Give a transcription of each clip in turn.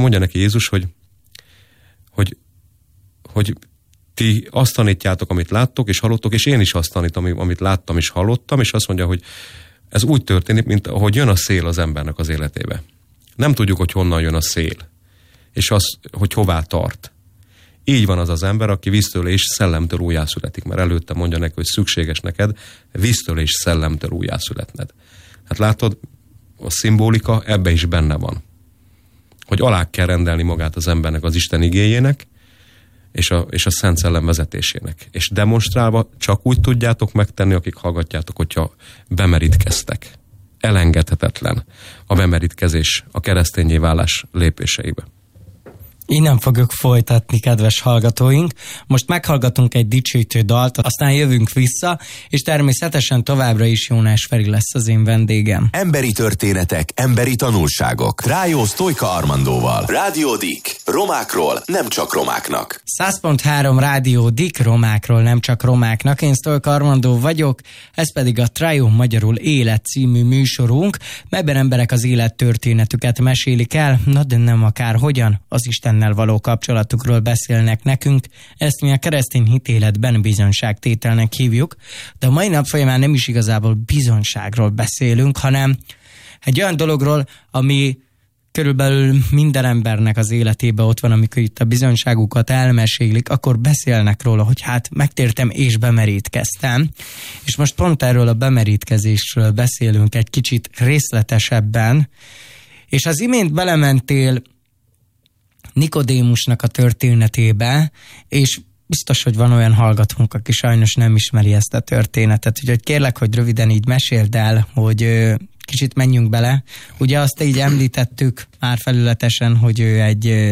mondja neki Jézus, hogy ti azt tanítjátok, amit láttok és hallottok, és én is azt tanítom, amit láttam és hallottam, és azt mondja, hogy ez úgy történik, mint ahogy jön a szél az embernek az életébe. Nem tudjuk, hogy honnan jön a szél, és az, hogy hová tart. Így van az az ember, aki víztől és szellemtől újjászületik, mert előtte mondja neki, hogy szükséges neked víztől és szellemtől újjászületned. Hát látod, a szimbolika ebbe is benne van. Hogy alá kell rendelni magát az embernek az Isten igéjének, és a Szent Szellem vezetésének. És demonstrálva csak úgy tudjátok megtenni, akik hallgatjátok, hogyha bemerítkeztek. Elengedhetetlen a bemerítkezés a kereszténnyé válás lépéseibe. Innen fogjuk folytatni, kedves hallgatóink. Most meghallgatunk egy dicsőítő dalt, aztán jövünk vissza, és természetesen továbbra is Jónás Feri lesz az én vendégem. Emberi történetek, emberi tanulságok. Rájó Sztojka Armandóval. Rádió Dik. Romákról, nem csak romáknak. 100.3 Rádió Dik, romákról, nem csak romáknak. Én Sztojka Armandó vagyok, ez pedig a Rájó magyarul Élet című műsorunk, melyben emberek az élettörténetüket mesélik el, na de nem akárhogyan, az Istennel való kapcsolatukról beszélnek nekünk. Ezt mi a keresztény hitéletben bizonyságtételnek hívjuk, de a mai nap folyamán nem is igazából bizonyságról beszélünk, hanem egy olyan dologról, ami körülbelül minden embernek az életében ott van, amikor itt a bizonyságukat elmesélik, akkor beszélnek róla, hogy hát megtértem és bemerítkeztem. És most pont erről a bemerítkezésről beszélünk egy kicsit részletesebben, és az imént belementél Nikodémusnak a történetébe, és biztos, hogy van olyan hallgatónk, aki sajnos nem ismeri ezt a történetet, úgyhogy kérlek, hogy röviden így meséld el, hogy kicsit menjünk bele. Ugye azt így említettük már felületesen, hogy ő egy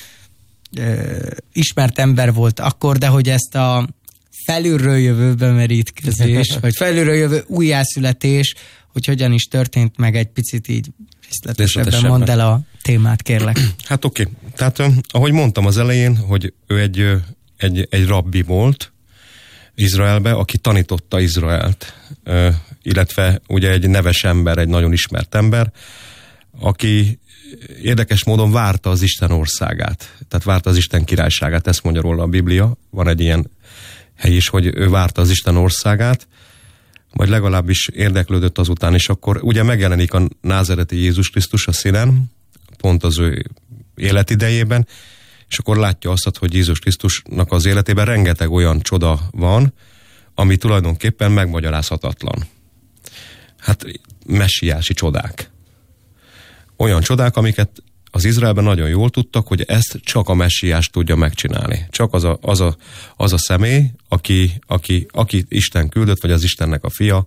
ismert ember volt akkor, de hogy ezt a felülről jövő bemerítkezés, vagy felülről jövő újjászületés, hogy hogyan is történt meg, egy picit így részletesebben mondd el a témát, kérlek. Hát oké. Tehát ahogy mondtam az elején, hogy ő egy rabbi volt Izraelbe, aki tanította Izraelt, illetve ugye egy neves ember, egy nagyon ismert ember, aki érdekes módon várta az Isten országát, tehát várta az Isten királyságát, ezt mondja róla a Biblia, van egy ilyen hely is, hogy ő várta az Isten országát, vagy legalábbis érdeklődött azután, és akkor ugye megjelenik a názereti Jézus Krisztus a színen, pont az ő életidejében, és akkor látja azt, hogy Jézus Krisztusnak az életében rengeteg olyan csoda van, ami tulajdonképpen megmagyarázhatatlan. Hát messiási csodák. Olyan csodák, amiket az Izraelben nagyon jól tudtak, hogy ezt csak a messiás tudja megcsinálni. Csak az a személy, aki Isten küldött, vagy az Istennek a fia,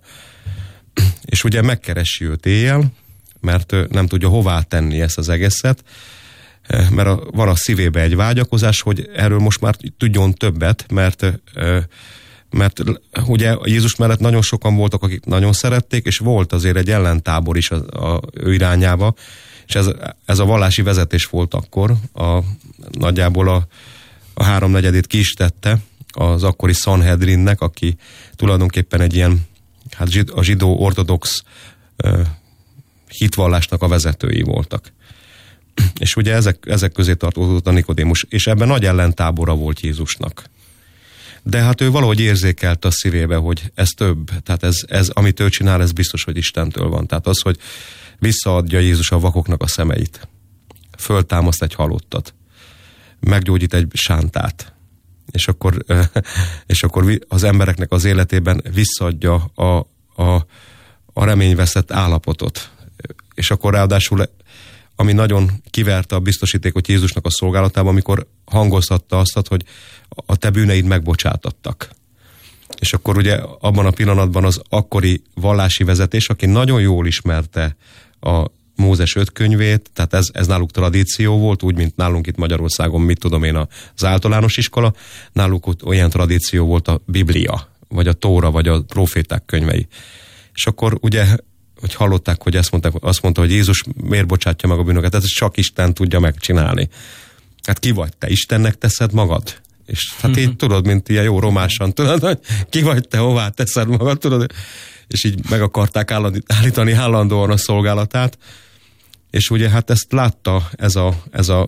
és ugye megkeresi őt éjjel, mert nem tudja hová tenni ezt az egészet, mert van a szívébe egy vágyakozás, hogy erről most már tudjon többet, mert ugye Jézus mellett nagyon sokan voltak, akik nagyon szerették, és volt azért egy ellentábor is ő irányába, és ez a vallási vezetés volt akkor, nagyjából a 3/4 ki is tette az akkori Sanhedrinnek, aki tulajdonképpen egy ilyen, hát a zsidó ortodox hitvallásnak a vezetői voltak. És ugye ezek közé tartozott a Nikodémus, és ebben nagy ellentábora volt Jézusnak. De hát ő valahogy érzékelte a szívébe, hogy ez több, tehát ez amit ő csinál, ez biztos, hogy Istentől van. Tehát az, hogy visszaadja Jézus a vakoknak a szemeit, föltámaszt egy halottat, meggyógyít egy sántát, és akkor az embereknek az életében visszaadja a reményvesztett állapotot. És akkor ráadásul, ami nagyon kiverte a biztosítékot Jézusnak a szolgálatában, amikor hangoztatta azt, hogy a te bűneid megbocsátattak. És akkor ugye abban a pillanatban az akkori vallási vezetés, aki nagyon jól ismerte a Mózes 5 könyvét, tehát ez náluk tradíció volt, úgy, mint nálunk itt Magyarországon, mit tudom én, az általános iskola, náluk olyan tradíció volt a Biblia, vagy a Tóra, vagy a proféták könyvei. És akkor ugye, hogy hallották, hogy azt mondta, hogy Jézus miért bocsátja meg a bűnöket, ez csak Isten tudja megcsinálni. Hát ki vagy te? Istennek teszed magad? És hát így tudod, mint ilyen jó romásan, tudod, hogy ki vagy te, hová teszed magad, tudod? És így meg akarták állítani állandóan a szolgálatát. És ugye hát ezt látta ez a